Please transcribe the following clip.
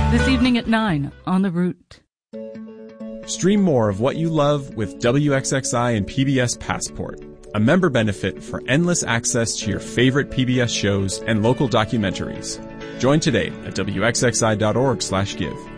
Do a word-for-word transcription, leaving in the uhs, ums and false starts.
This evening at nine on The Root. Stream more of what you love with W X X I and P B S Passport, a member benefit for endless access to your favorite P B S shows and local documentaries. Join today at W X X I dot org slash give.